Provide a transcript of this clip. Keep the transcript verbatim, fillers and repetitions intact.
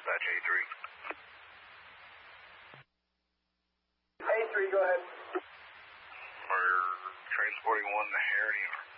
dispatch A three. A three, go ahead. We're transporting one to Harry.